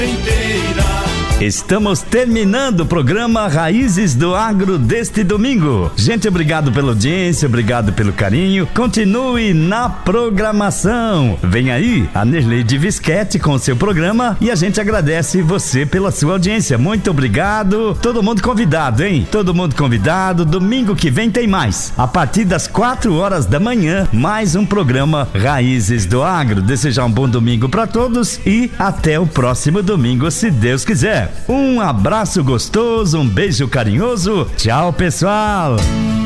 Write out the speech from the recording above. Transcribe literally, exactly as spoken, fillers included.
Estamos terminando o programa Raízes do Agro deste domingo. Gente, obrigado pela audiência, obrigado pelo carinho. Continue na programação. Vem aí a Nerleide Visquete com o seu programa e a gente agradece você pela sua audiência. Muito obrigado. Todo mundo convidado, hein? Todo mundo convidado. Domingo que vem tem mais. A partir das quatro horas da manhã, mais um programa Raízes do Agro. Desejar um bom domingo para todos e até o próximo domingo, se Deus quiser. Um abraço gostoso, um beijo carinhoso. Tchau, pessoal.